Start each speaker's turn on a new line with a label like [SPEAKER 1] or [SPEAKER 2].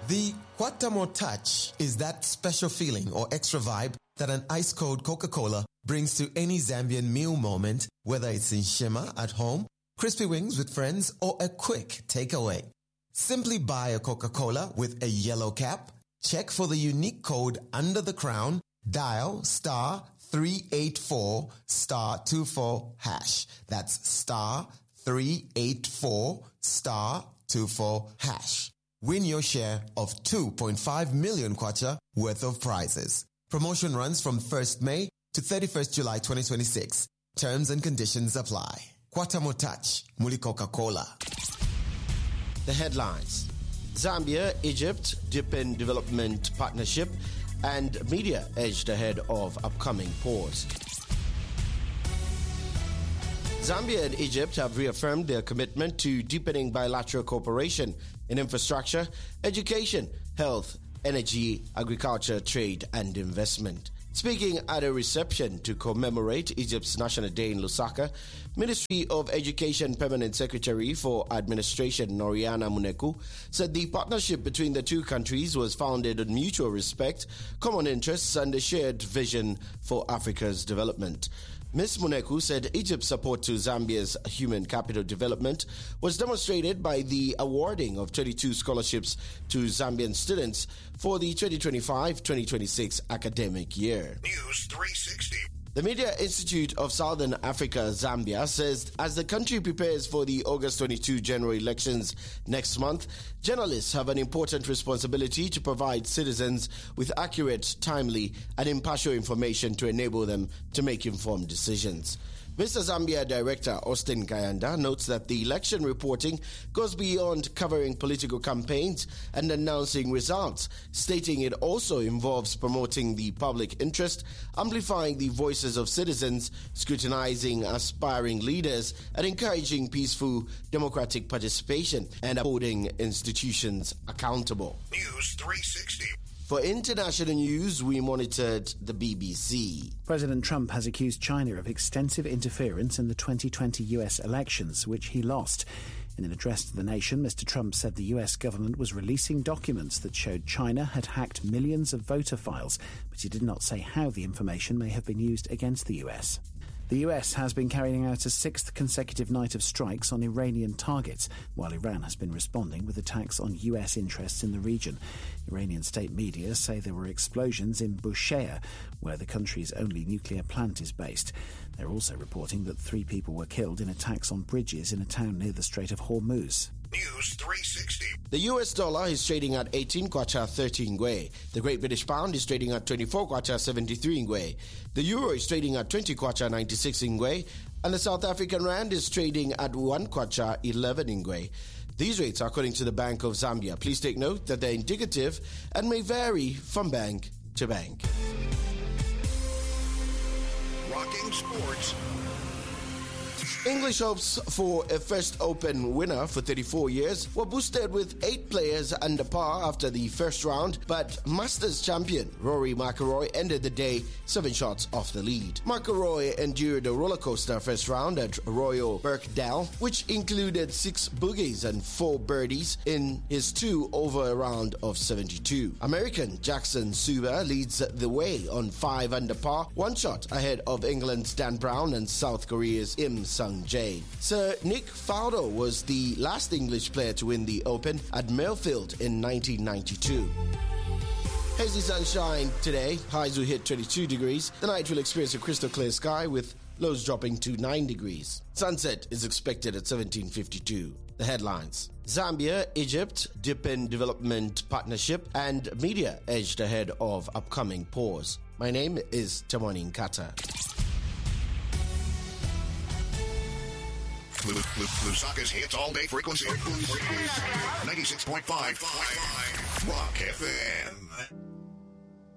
[SPEAKER 1] The Quatamo Touch is that special feeling or extra vibe that an ice-cold Coca-Cola brings to any Zambian meal moment, whether it's in Shema at home, crispy wings with friends, or a quick takeaway. Simply buy a Coca-Cola with a yellow cap, check for the unique code under the crown, dial *384 *24#. That's *384 *24#. Win your share of 2.5 million kwacha worth of prizes. Promotion runs from 1st May to 31st July 2026. Terms and conditions apply. Quatamo Touch, Muli Coca-Cola.
[SPEAKER 2] The headlines. Zambia, Egypt, deepen development partnership, and media edged ahead of upcoming pause. Zambia and Egypt have reaffirmed their commitment to deepening bilateral cooperation in infrastructure, education, health, energy, agriculture, trade, and investment. Speaking at a reception to commemorate Egypt's National Day in Lusaka, Ministry of Education Permanent Secretary for Administration Noriana Muneku said the partnership between the two countries was founded on mutual respect, common interests, and a shared vision for Africa's development. Ms. Muneku said Egypt's support to Zambia's human capital development was demonstrated by the awarding of 22 scholarships to Zambian students for the 2025-2026 academic year.
[SPEAKER 3] News 360.
[SPEAKER 2] The Media Institute of Southern Africa, Zambia, says as the country prepares for the August 22 general elections next month, journalists have an important responsibility to provide citizens with accurate, timely, and impartial information to enable them to make informed decisions. Mr. Zambia Director Austin Kayanda notes that the election reporting goes beyond covering political campaigns and announcing results, stating it also involves promoting the public interest, amplifying the voices of citizens, scrutinizing aspiring leaders, and encouraging peaceful democratic participation and holding institutions accountable.
[SPEAKER 3] News 360.
[SPEAKER 2] For international news, we monitored the BBC.
[SPEAKER 4] President Trump has accused China of extensive interference in the 2020 US elections, which he lost. In an address to the nation, Mr. Trump said the US government was releasing documents that showed China had hacked millions of voter files, but he did not say how the information may have been used against the US. The US has been carrying out a sixth consecutive night of strikes on Iranian targets, while Iran has been responding with attacks on US interests in the region. Iranian state media say there were explosions in Bushehr, where the country's only nuclear plant is based. They're also reporting that 3 people were killed in attacks on bridges in a town near the Strait of Hormuz.
[SPEAKER 3] News 360.
[SPEAKER 2] The US dollar is trading at 18 kwacha 13 ngwe. The Great British Pound is trading at 24 kwacha 73 ngwe. The Euro is trading at 20 kwacha 96 ngwe. And the South African Rand is trading at 1 kwacha 11 ngwe. These rates are according to the Bank of Zambia. Please take note that they're indicative and may vary from bank to bank.
[SPEAKER 3] Rocking sports.
[SPEAKER 2] English hopes for a first Open winner for 34 years were boosted with 8 players under par after the first round, but Masters champion Rory McIlroy ended the day 7 shots off the lead. McIlroy endured a rollercoaster first round at Royal Birkdale, which included 6 bogeys and 4 birdies in his 2 over a round of 72. American Jackson Suba leads the way on 5 under par, 1 shot ahead of England's Dan Brown and South Korea's Im Sung-jae. Sir Nick Faldo was the last English player to win the Open at Millfield in 1992. Hazy sunshine today. Highs will hit 22 degrees. The night will experience a crystal clear sky with lows dropping to 9 degrees. Sunset is expected at 17:52. The headlines. Zambia, Egypt, deepen development partnership, and media edged ahead of upcoming pause. My name is Tamani Nkata.
[SPEAKER 3] Lusaka's hits all day frequency. 96.5 Rock FM.